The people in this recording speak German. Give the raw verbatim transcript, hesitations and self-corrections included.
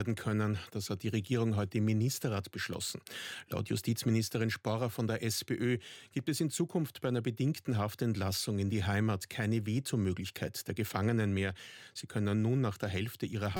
werden können. Das hat die Regierung heute im Ministerrat beschlossen. Laut Justizministerin Sporrer von der SPÖ gibt es in Zukunft bei einer bedingten Haftentlassung in die Heimat keine Vetomöglichkeit der Gefangenen mehr. Sie können nun nach der Hälfte ihrer